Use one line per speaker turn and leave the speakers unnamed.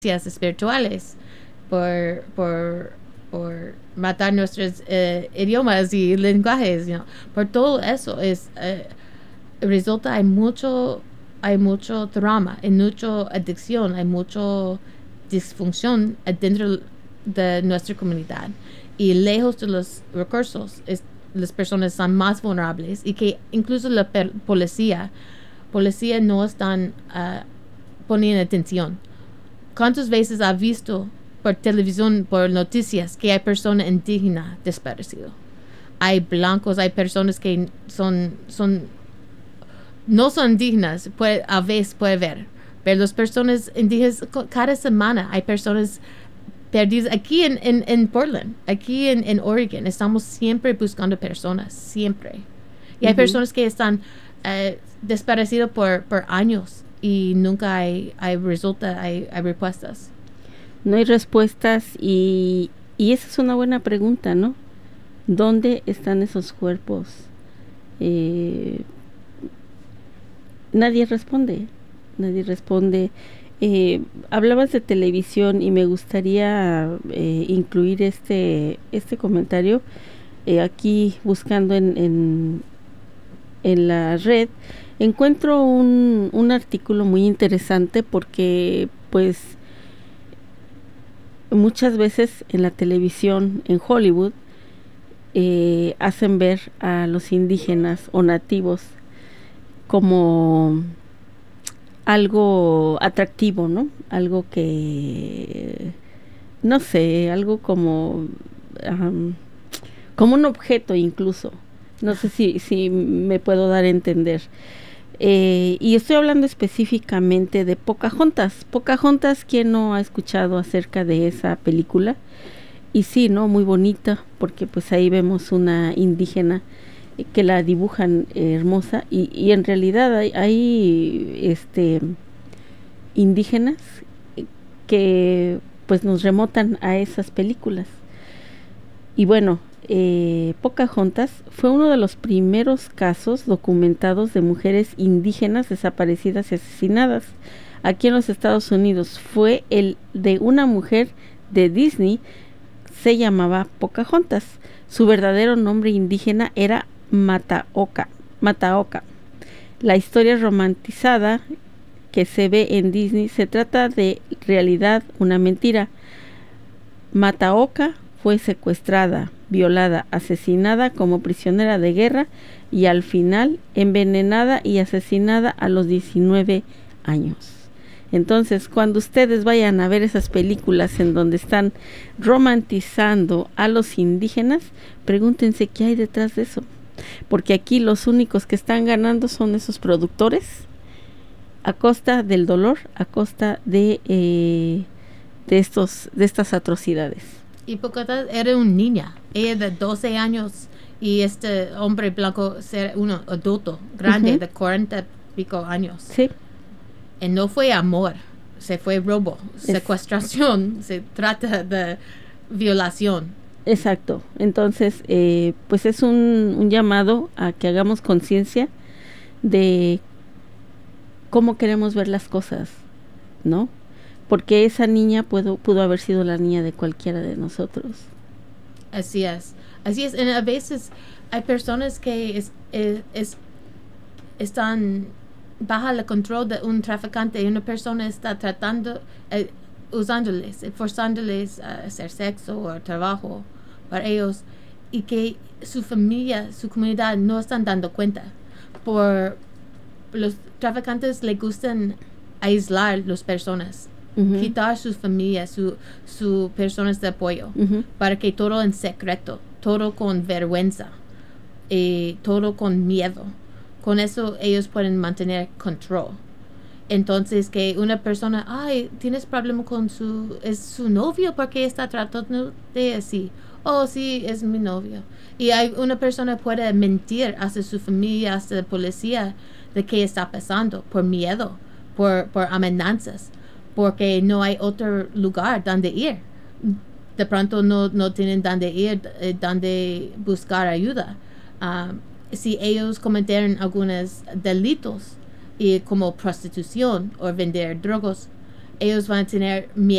espirituales por matar nuestros idiomas y lenguajes, por todo eso resulta hay mucho drama, hay mucha adicción, hay mucha disfunción dentro de nuestra comunidad y lejos de los recursos las personas son más vulnerables y que incluso la policía no están poniendo atención. ¿Cuántas veces ha visto por televisión, por noticias, que hay personas indígenas desaparecidas? Hay blancos, hay personas que no son indígenas, a veces puede ver, pero las personas indígenas, cada semana hay personas perdidas aquí en Portland, aquí en Oregon. Estamos siempre buscando personas, siempre. Y hay personas que están desaparecidas por años y nunca hay respuestas.
No hay respuestas y esa es una buena pregunta, ¿no? ¿Dónde están esos cuerpos? Nadie responde. Hablabas de televisión y me gustaría incluir este comentario aquí buscando en la red. Encuentro un artículo muy interesante porque pues muchas veces en la televisión en Hollywood hacen ver a los indígenas o nativos como algo atractivo, ¿no? Algo que, no sé, algo como un objeto incluso. No sé si me puedo dar a entender. Y estoy hablando específicamente de Pocahontas. Pocahontas, ¿quién no ha escuchado acerca de esa película? Y sí, ¿no? Muy bonita, porque pues ahí vemos una indígena que la dibujan hermosa y en realidad hay indígenas que pues nos remontan a esas películas. Y bueno, Pocahontas fue uno de los primeros casos documentados de mujeres indígenas desaparecidas y asesinadas aquí en los Estados Unidos. Fue el de una mujer de Disney, se llamaba Pocahontas. Su verdadero nombre indígena era Mataoca. La historia romantizada que se ve en Disney se trata de realidad una mentira. Mataoca fue secuestrada, violada, asesinada como prisionera de guerra y al final envenenada y asesinada a los 19 años. Entonces, cuando ustedes vayan a ver esas películas en donde están romantizando a los indígenas, pregúntense qué hay detrás de eso. Porque aquí los únicos que están ganando son esos productores a costa del dolor, a costa de estas atrocidades.
Y Pocahontas era una niña, ella de 12 años y este hombre blanco era un adulto grande de 40 y pico años.
Sí.
Y no fue amor, se fue robo, secuestración, se trata de violación.
Exacto. Entonces, pues es un llamado a que hagamos conciencia de cómo queremos ver las cosas, ¿no? Porque esa niña pudo haber sido la niña de cualquiera de nosotros.
Así es. Y a veces hay personas que están bajo el control de un traficante y una persona está tratando, usándoles, forzándoles a hacer sexo o trabajo para ellos y que su familia, su comunidad no están dando cuenta. Por los traficantes les gustan aislar las personas, quitar sus familias, sus personas de apoyo, para que todo en secreto, todo con vergüenza, todo con miedo. Con eso ellos pueden mantener control. Entonces que una persona, tienes problema con es su novio porque está tratando de así. Oh, sí, es mi novio. Y una persona puede mentir hacia su familia, hacia la policía, de qué está pasando, por miedo, por amenazas, porque no hay otro lugar donde ir. De pronto no tienen donde ir, donde buscar ayuda. Si ellos cometieron algunos delitos, como prostitución o vender drogas, ellos van a tener miedo